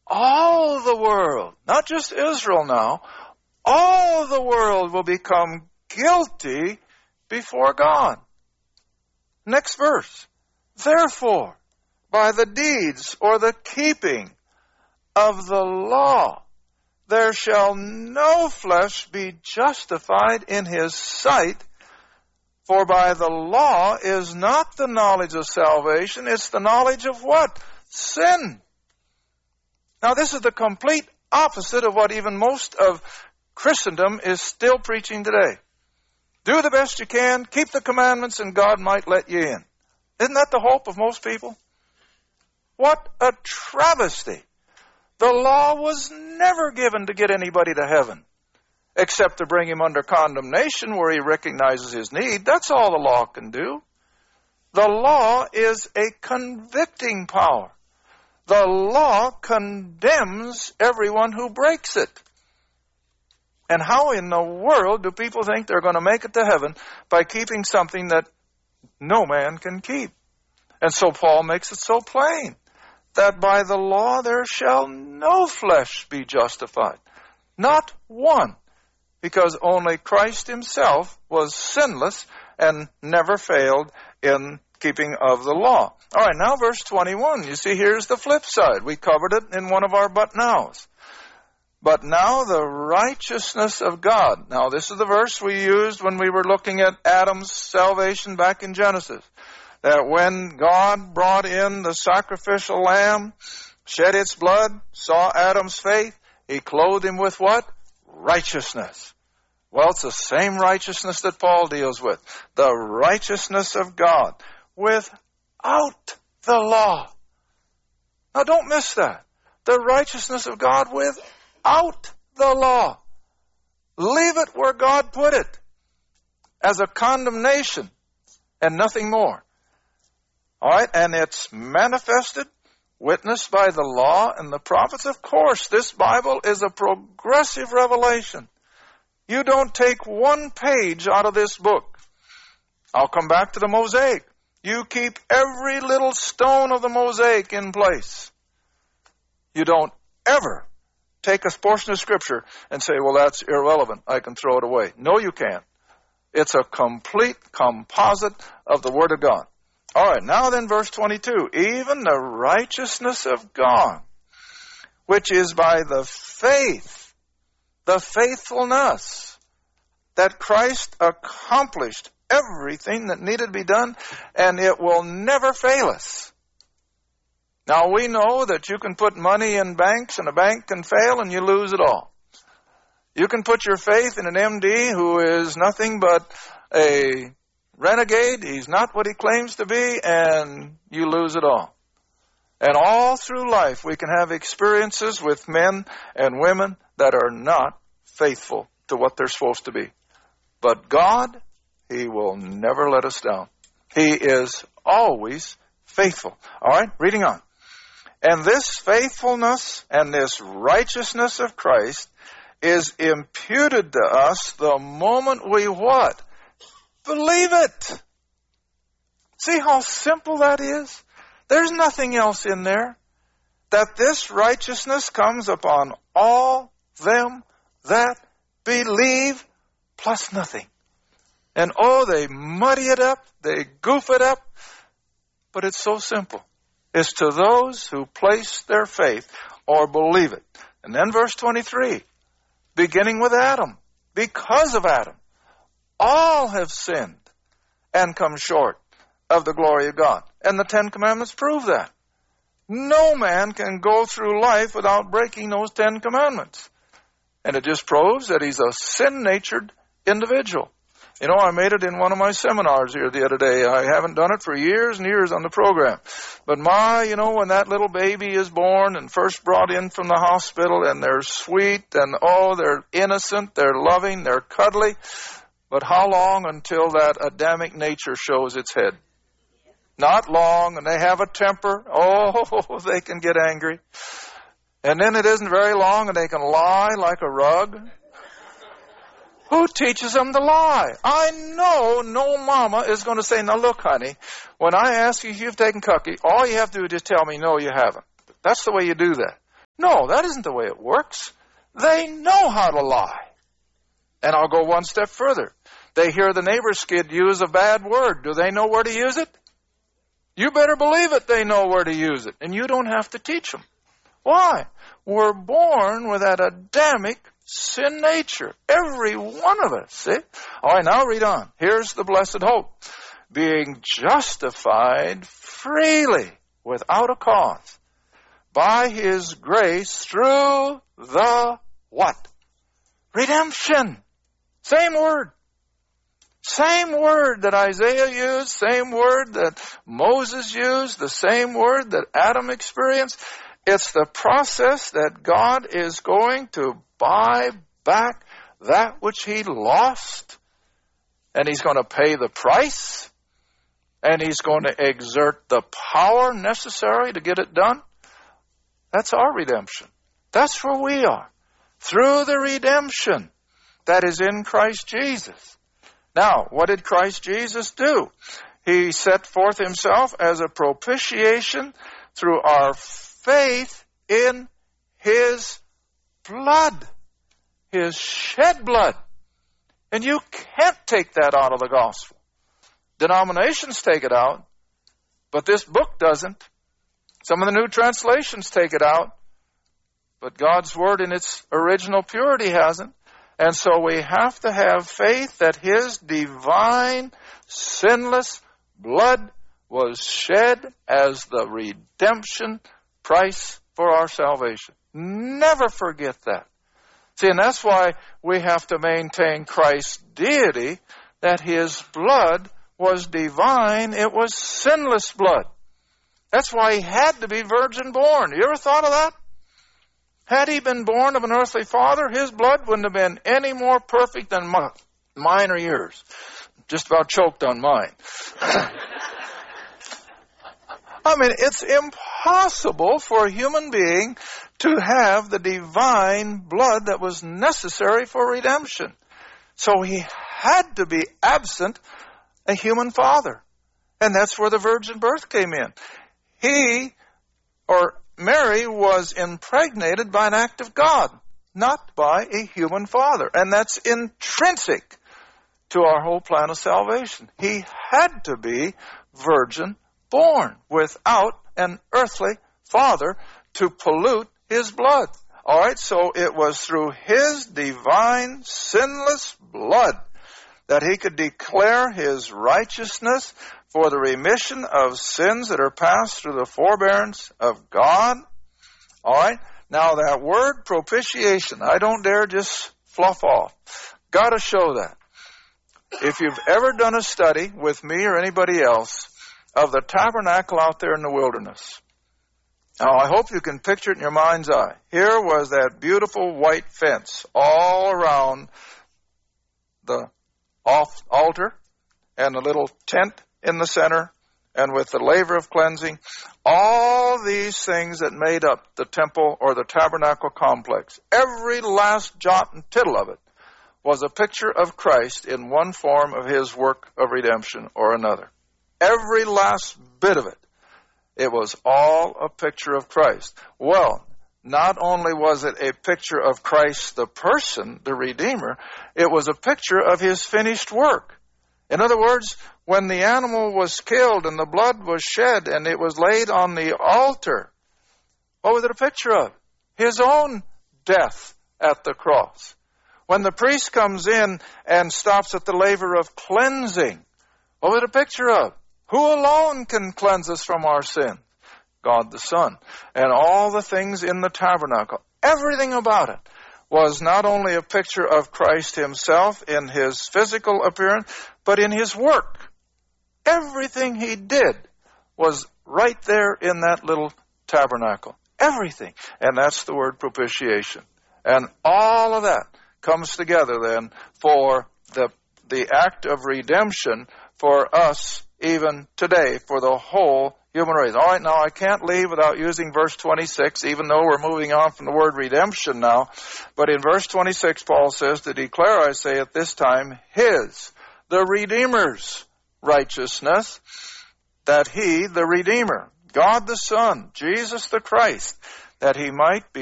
all the world, not just Israel now, all the world will become guilty before God. Next verse. Therefore, by the deeds or the keeping of the law, there shall no flesh be justified in his sight, for by the law is not the knowledge of salvation, it's the knowledge of what? Sin. Now this is the complete opposite of what even most of Christendom is still preaching today. Do the best you can, keep the commandments, and God might let you in. Isn't that the hope of most people? What a travesty. The law was never given to get anybody to heaven, except to bring him under condemnation where he recognizes his need. That's all the law can do. The law is a convicting power. The law condemns everyone who breaks it. And how in the world do people think they're going to make it to heaven by keeping something that no man can keep? And so Paul makes it so plain that by the law there shall no flesh be justified. Not one. Because only Christ himself was sinless and never failed in keeping of the law. All right, now verse 21. You see, here's the flip side. We covered it in one of our but nows. But now the righteousness of God. Now this is the verse we used when we were looking at Adam's salvation back in Genesis. That when God brought in the sacrificial lamb, shed its blood, saw Adam's faith, he clothed him with what? Righteousness. Well, it's the same righteousness that Paul deals with. The righteousness of God without the law. Now don't miss that. The righteousness of God without the law. Leave it where God put it. As a condemnation and nothing more. All right, and it's manifested, witnessed by the law and the prophets. Of course, this Bible is a progressive revelation. You don't take one page out of this book. I'll come back to the mosaic. You keep every little stone of the mosaic in place. You don't ever take a portion of Scripture and say, well, that's irrelevant. I can throw it away. No, you can't. It's a complete composite of the Word of God. All right, now then verse 22. Even the righteousness of God, which is by the faith, the faithfulness that Christ accomplished everything that needed to be done, and it will never fail us. Now we know that you can put money in banks and a bank can fail and you lose it all. You can put your faith in an MD who is nothing but a renegade. He's not what he claims to be, and you lose it all. And all through life we can have experiences with men and women that are not faithful to what they're supposed to be. But God, He will never let us down. He is always faithful. All right, reading on. And this faithfulness and this righteousness of Christ is imputed to us the moment we what? Believe it. See how simple that is? There's nothing else in there. That this righteousness comes upon all them that believe, plus nothing. And oh, they muddy it up, they goof it up, but it's so simple. It's to those who place their faith or believe it. And then verse 23, beginning with Adam, because of Adam, all have sinned and come short of the glory of God. And the Ten Commandments prove that. No man can go through life without breaking those 10 Commandments. And it just proves that he's a sin-natured individual. You know, I made it in one of my seminars here the other day. I haven't done it for years and years on the program. But when that little baby is born and first brought in from the hospital, and they're sweet and they're innocent, they're loving, they're cuddly. But how long until that Adamic nature shows its head? Not long, and they have a temper. Oh, they can get angry. And then it isn't very long, and they can lie like a rug. Who teaches them to lie? I know no mama is going to say, now look, honey, when I ask you if you've taken cookie, all you have to do is just tell me, no, you haven't. That's the way you do that. No, that isn't the way it works. They know how to lie. And I'll go one step further. They hear the neighbor's kid use a bad word. Do they know where to use it? You better believe it, they know where to use it. And you don't have to teach them. Why? We're born with that Adamic sin nature. Every one of us. See? All right, now read on. Here's the blessed hope. Being justified freely, without a cause, by His grace through the what? Redemption. Same word. Same word that Isaiah used, same word that Moses used, the same word that Adam experienced. It's the process that God is going to buy back that which He lost, and He's going to pay the price, and He's going to exert the power necessary to get it done. That's our redemption. That's where we are. Through the redemption that is in Christ Jesus. Now, what did Christ Jesus do? He set forth Himself as a propitiation through our faith in His blood. His shed blood. And you can't take that out of the gospel. Denominations take it out, but this book doesn't. Some of the new translations take it out, but God's Word in its original purity hasn't. And so we have to have faith that His divine, sinless blood was shed as the redemption price for our salvation. Never forget that. See, and that's why we have to maintain Christ's deity, that His blood was divine. It was sinless blood. That's why He had to be virgin born. You ever thought of that? Had He been born of an earthly father, His blood wouldn't have been any more perfect than mine or yours. Just about choked on mine. I mean, it's impossible for a human being to have the divine blood that was necessary for redemption. So He had to be absent a human father. And that's where the virgin birth came in. Mary was impregnated by an act of God, not by a human father. And that's intrinsic to our whole plan of salvation. He had to be virgin born without an earthly father to pollute His blood. All right, so it was through His divine, sinless blood that He could declare His righteousness for the remission of sins that are passed through the forbearance of God. All right? Now that word propitiation, I don't dare just fluff off. Got to show that. If you've ever done a study with me or anybody else of the tabernacle out there in the wilderness, now I hope you can picture it in your mind's eye. Here was that beautiful white fence all around the altar and the little tent in the center, and with the laver of cleansing, all these things that made up the temple or the tabernacle complex. Every last jot and tittle of it was a picture of Christ in one form of His work of redemption or another. Every last bit of it. It was all a picture of Christ. Well, not only was it a picture of Christ the person, the Redeemer, it was a picture of His finished work. In other words, when the animal was killed and the blood was shed and it was laid on the altar, what was it a picture of? His own death at the cross. When the priest comes in and stops at the laver of cleansing, what was it a picture of? Who alone can cleanse us from our sin? God the Son. And all the things in the tabernacle, everything about it, was not only a picture of Christ Himself in His physical appearance, but in His work. Everything He did was right there in that little tabernacle. Everything. And that's the word propitiation. And all of that comes together then for the act of redemption for us even today, for the whole human race. All right, now I can't leave without using verse 26, even though we're moving on from the word redemption now. But in verse 26, Paul says, to declare, I say at this time, His, the Redeemer's righteousness, that He, the Redeemer, God the Son, Jesus the Christ, that He might be